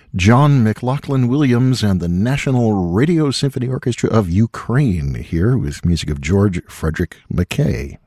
John McLaughlin Williams and the National Radio Symphony Orchestra of Ukraine here with music of George Frederick Mackay.